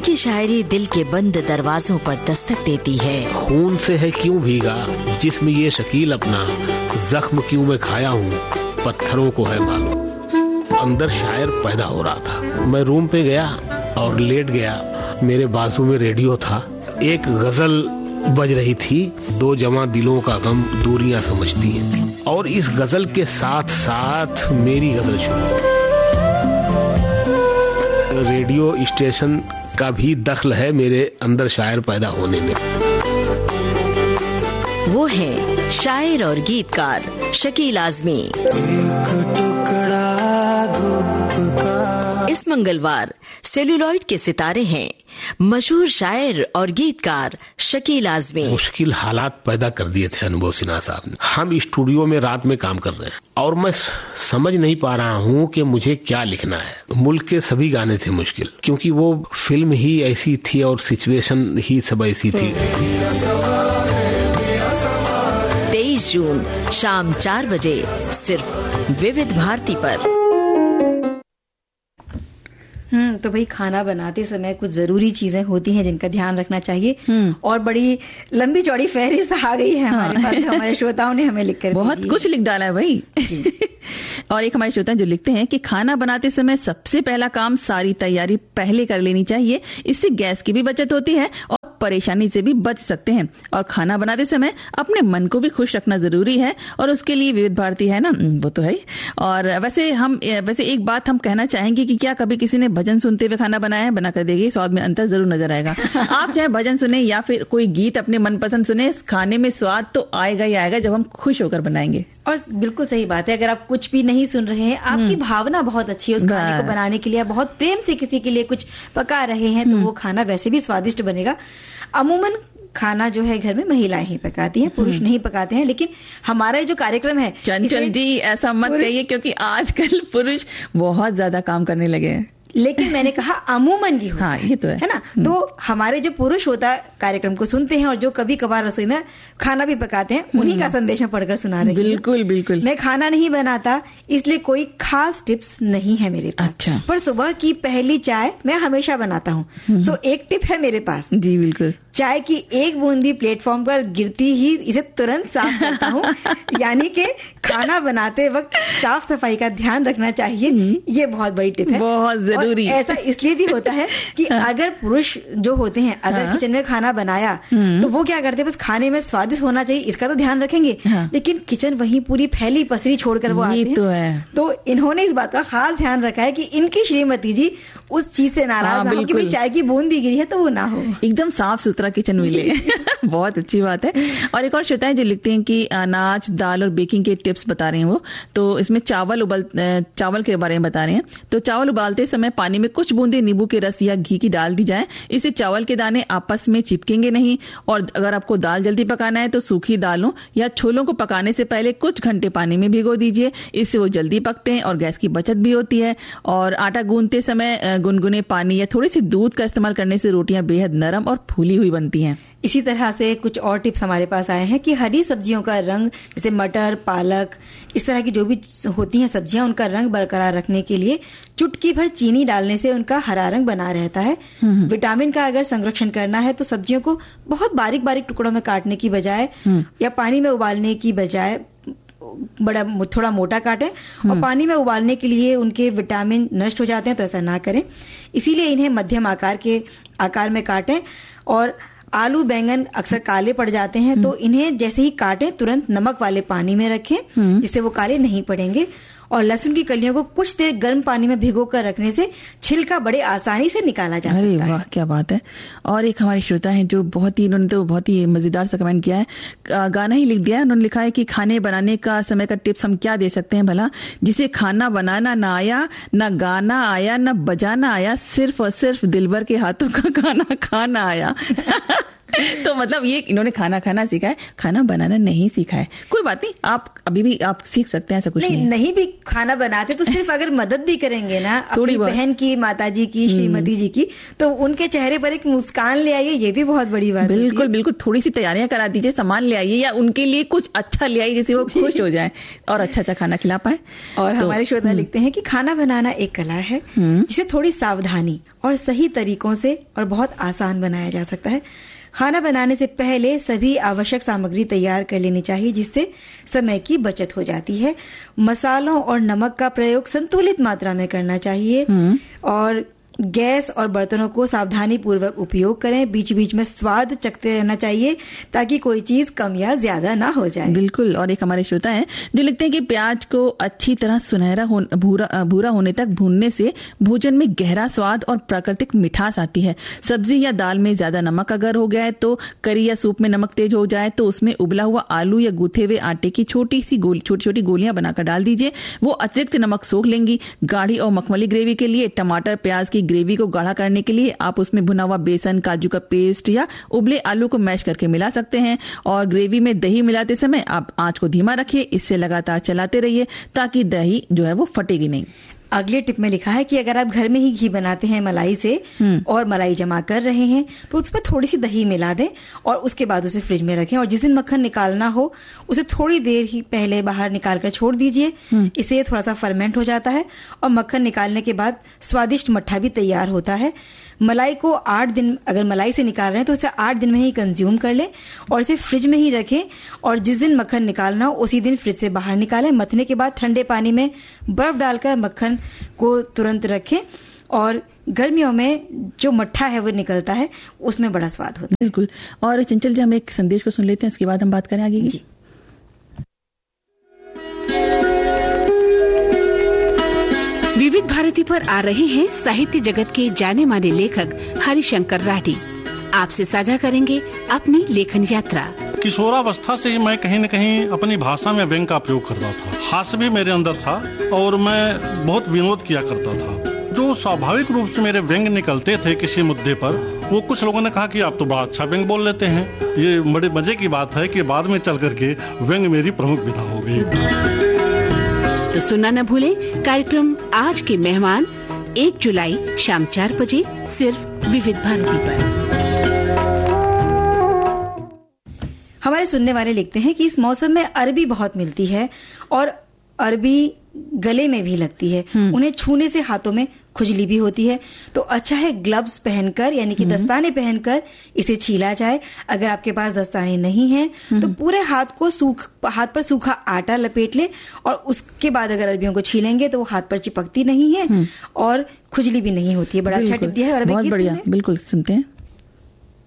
उनकी शायरी दिल के बंद दरवाजों पर दस्तक देती है। खून से है क्यों भीगा जिस्म ये शकील अपना, जख्म क्यों मैं खाया हूँ पत्थरों को है मालूम। अंदर शायर पैदा हो रहा था। मैं रूम पे गया और लेट गया। मेरे बाजू में रेडियो था। एक गजल बज रही थी, दो जमा दिलों का गम दूरियां समझती हैं। और इस गजल के साथ साथ मेरी गजल शुरू। रेडियो स्टेशन का भी दखल है मेरे अंदर शायर पैदा होने में। वो है शायर और गीतकार शकील आजमी। इस मंगलवार सेलुलॉइड के सितारे हैं मशहूर शायर और गीतकार शकील आजमी। मुश्किल हालात पैदा कर दिए थे अनुभव सिन्हा साहब ने। हम स्टूडियो में रात में काम कर रहे हैं और मैं समझ नहीं पा रहा हूँ कि मुझे क्या लिखना है। मुल्क के सभी गाने थे मुश्किल, क्योंकि वो फिल्म ही ऐसी थी और सिचुएशन ही सब ऐसी थी। 23 जून शाम 4 बजे सिर्फ विविध भारती पर। तो भाई खाना बनाते समय कुछ जरूरी चीजें होती हैं जिनका ध्यान रखना चाहिए और बड़ी लंबी चौड़ी फहरिस्त आ गई है हमारे पास। हमारे श्रोताओं ने हमें लिखकर बहुत कुछ लिख डाला है भाई जी। और एक हमारे श्रोता जो लिखते हैं कि खाना बनाते समय सबसे पहला काम सारी तैयारी पहले कर लेनी चाहिए। इससे गैस की भी बचत होती है और परेशानी से भी बच सकते हैं। और खाना बनाते समय अपने मन को भी खुश रखना जरूरी है और उसके लिए विविध भारती है ना, वो तो है। और वैसे एक बात हम कहना चाहेंगे कि क्या कभी किसी ने भजन सुनते हुए खाना बनाया है? बना कर देखिए, स्वाद में अंतर जरूर नजर आएगा। आप चाहे भजन सुने या फिर कोई गीत अपने मनपसंद सुने, खाने में स्वाद तो आएगा ही आएगा जब हम खुश होकर बनाएंगे। और बिल्कुल सही बात है, अगर आप कुछ भी नहीं सुन रहे हैं, आपकी भावना बहुत अच्छी है उस खाने को बनाने के लिए, बहुत प्रेम से किसी के लिए कुछ पका रहे हैं, तो वो खाना वैसे भी स्वादिष्ट बनेगा। अमूमन खाना जो है घर में महिलाएं ही पकाती हैं, पुरुष नहीं पकाते हैं। लेकिन हमारा जो कार्यक्रम है, चंचल जी ऐसा मत कहिए, क्योंकि आजकल पुरुष बहुत ज्यादा काम करने लगे हैं। लेकिन मैंने कहा अमूमन ही होता हाँ, ये तो है ना। तो हमारे जो पुरुष होता कार्यक्रम को सुनते हैं और जो कभी कभार रसोई में खाना भी पकाते हैं, उन्हीं का संदेश में पढ़कर सुना रही हूं। बिल्कुल बिल्कुल। मैं खाना नहीं बनाता, इसलिए कोई खास टिप्स नहीं है मेरे पास। अच्छा। पर सुबह की पहली चाय मैं हमेशा बनाता हूँ। सो एक टिप है मेरे पास जी। बिल्कुल। चाय की एक बूंद भी प्लेटफॉर्म पर गिरती ही इसे तुरंत साफ करता हूँ। यानी कि खाना बनाते वक्त साफ सफाई का ध्यान रखना चाहिए। ये बहुत बड़ी टिप है, बहुत जरूरी। ऐसा इसलिए भी होता है कि अगर पुरुष जो होते हैं, अगर किचन में खाना बनाया तो वो क्या करते हैं, बस खाने में स्वादिष्ट होना चाहिए इसका तो ध्यान रखेंगे, लेकिन किचन वहीं पूरी फैली पसरी छोड़कर वो आते हैं। तो है। तो इन्होंने इस बात का खास ध्यान रखा है कि इनकी श्रीमती जी उस चीज से नाराज ना हो कि भाई चाय की बूंद भी गिरी है तो वो ना हो, एकदम साफ सुथरा किचन मिले। बहुत अच्छी बात है। और एक और श्रोताएं जो लिखते हैं कि अनाज, दाल और बेकिंग के टिप्स बता रहे हैं वो, तो इसमें चावल के बारे में बता रहे हैं। तो चावल उबालते समय पानी में कुछ बूंदे नींबू के रस या घी की डाल दी जाए। इससे चावल के दाने आपस में चिपकेंगे नहीं। और अगर आपको दाल जल्दी पकाना है तो सूखी दालों या छोलों को पकाने से पहले कुछ घंटे पानी में भिगो दीजिए। इससे वो जल्दी पकते हैं और गैस की बचत भी होती है। और आटा गूंदते समय गुनगुने पानी या थोड़ी सी दूध का इस्तेमाल करने से रोटियां बेहद नरम और फूली हुई बनती हैं। इसी तरह से कुछ और टिप्स हमारे पास आए हैं कि हरी सब्जियों का रंग, जैसे मटर, पालक, इस तरह की जो भी होती हैं सब्जियां, उनका रंग बरकरार रखने के लिए चुटकी भर चीनी डालने से उनका हरा रंग बना रहता है। विटामिन का अगर संरक्षण करना है तो सब्जियों को बहुत बारीक बारीक टुकड़ों में काटने की बजाय या पानी में उबालने की बजाय थोड़ा मोटा काटें। और पानी में उबालने के लिए उनके विटामिन नष्ट हो जाते हैं, तो ऐसा ना करें। इसीलिए इन्हें मध्यम आकार में काटें। और आलू, बैंगन अक्सर काले पड़ जाते हैं, तो इन्हें जैसे ही काटें तुरंत नमक वाले पानी में रखें, जिससे वो काले नहीं पड़ेंगे। और लहसुन की कलियों को कुछ देर गर्म पानी में भिगो कर रखने से छिलका बड़े आसानी से निकाला जा सकता है। अरे वाह, क्या बात है। और एक हमारे श्रोता है जो उन्होंने तो बहुत ही मजेदार सा कमेंट किया है, गाना ही लिख दिया है। उन्होंने लिखा है कि खाने बनाने का समय का टिप्स हम क्या दे सकते हैं भला, जिसे खाना बनाना ना आया, ना गाना आया, ना बजाना आया, सिर्फ और सिर्फ दिलबर के हाथों का खाना खाना आया। तो मतलब ये इन्होंने खाना खाना सीखा है, खाना बनाना नहीं सीखा है। कोई बात नहीं, आप अभी भी आप सीख सकते हैं, ऐसा कुछ नहीं भी खाना बनाते तो सिर्फ अगर मदद भी करेंगे ना अपनी बहन की, माताजी की, श्रीमती जी की, तो उनके चेहरे पर एक मुस्कान ले आइए, ये भी बहुत बड़ी बात है। बिल्कुल बिल्कुल, थोड़ी सी तैयारियां करा दीजिए, सामान ले आइए या उनके लिए कुछ अच्छा ले आइए जिससे वो खुश हो जाए और अच्छा खाना खिला पाए। और हमारे श्रोता लिखते हैं कि खाना बनाना एक कला है जिसे थोड़ी सावधानी और सही तरीकों से और बहुत आसान बनाया जा सकता है। खाना बनाने से पहले सभी आवश्यक सामग्री तैयार कर लेनी चाहिए, जिससे समय की बचत हो जाती है। मसालों और नमक का प्रयोग संतुलित मात्रा में करना चाहिए और गैस और बर्तनों को सावधानी पूर्वक उपयोग करें। बीच बीच में स्वाद चखते रहना चाहिए ताकि कोई चीज कम या ज्यादा ना हो जाए। बिल्कुल। और एक हमारे श्रोता हैं जो लिखते हैं कि प्याज को अच्छी तरह सुनहरा भूरा होने तक भूनने से भोजन में गहरा स्वाद और प्राकृतिक मिठास आती है। सब्जी या दाल में ज्यादा नमक अगर हो गया है तो करी या सूप में नमक तेज हो जाए तो उसमें उबला हुआ आलू या गूथे हुए आटे की छोटी छोटी गोलियां बनाकर डाल दीजिए। वो अतिरिक्त नमक सोख लेंगी। गाढ़ी और मखमली ग्रेवी के लिए टमाटर प्याज की ग्रेवी को गाढ़ा करने के लिए आप उसमें भुना हुआ बेसन, काजू का पेस्ट या उबले आलू को मैश करके मिला सकते हैं। और ग्रेवी में दही मिलाते समय आप आंच को धीमा रखिए, इससे लगातार चलाते रहिए ताकि दही जो है वो फटेगी नहीं। अगले टिप में लिखा है कि अगर आप घर में ही घी बनाते हैं मलाई से और मलाई जमा कर रहे हैं तो उसमें थोड़ी सी दही मिला दें और उसके बाद उसे फ्रिज में रखें और जिस दिन मक्खन निकालना हो उसे थोड़ी देर ही पहले बाहर निकाल कर छोड़ दीजिए। इससे थोड़ा सा फर्मेंट हो जाता है और मक्खन निकालने के बाद स्वादिष्ट मट्ठा भी तैयार होता है। मलाई को 8 दिन, अगर मलाई से निकाल रहे हैं तो उसे 8 दिन में ही कंज्यूम कर लें और इसे फ्रिज में ही रखें और जिस दिन मक्खन निकालना हो उसी दिन फ्रिज से बाहर निकालें। मथने के बाद ठंडे पानी में बर्फ डालकर मक्खन को तुरंत रखें और गर्मियों में जो मट्ठा है वो निकलता है, उसमें बड़ा स्वाद होता है। बिल्कुल। और चंचल जी, हम एक संदेश को सुन लेते हैं, इसके बाद हम बात करें आगे की। विविध भारती पर आ रहे हैं साहित्य जगत के जाने माने लेखक हरिशंकर राठी। आपसे साझा करेंगे अपनी लेखन यात्रा। किशोरावस्था से ही मैं कहीं न कहीं अपनी भाषा में व्यंग का प्रयोग करता था। हास्य भी मेरे अंदर था और मैं बहुत विनोद किया करता था। जो स्वाभाविक रूप से मेरे व्यंग निकलते थे किसी मुद्दे पर, वो कुछ लोगों ने कहा कि आप तो बड़ा अच्छा व्यंग बोल लेते हैं। ये बड़े मजे की बात है कि बाद में चल करके व्यंग मेरी प्रमुख विधा हो गई। तो सुनना न भूलें कार्यक्रम आज के मेहमान 1 जुलाई शाम 4 बजे सिर्फ विविध भारती पर। हमारे सुनने वाले लिखते हैं कि इस मौसम में अरबी बहुत मिलती है और अरबी गले में भी लगती है। उन्हें छूने से हाथों में खुजली भी होती है, तो अच्छा है ग्लव्स पहनकर यानी कि दस्ताने पहनकर इसे छीला जाए। अगर आपके पास दस्ताने नहीं हैं तो पूरे हाथ पर सूखा आटा लपेट ले और उसके बाद अगर अरबियों को छीलेंगे तो वो हाथ पर चिपकती नहीं है और खुजली भी नहीं होती है। बड़ा अच्छा टिप दिया है। बहुत बढ़िया, बिल्कुल सुनते हैं।